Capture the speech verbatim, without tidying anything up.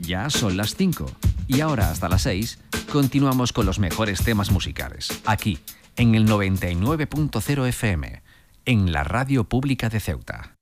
Ya son las cinco. Y ahora hasta las seis continuamos con los mejores temas musicales. Aquí, en el noventa y nueve punto cero F M, en la Radio Pública de Ceuta.